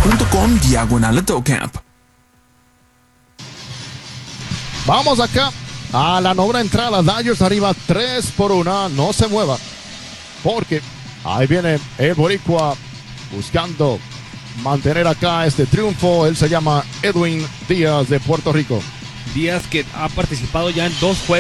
facebook.com/AutoCamp. Vamos acá a la novena entrada. Dodgers arriba 3-1. No se mueva, porque ahí viene el boricua buscando mantener acá este triunfo. Él se llama Edwin Díaz de Puerto Rico. Díaz, que ha participado ya en 2 juegos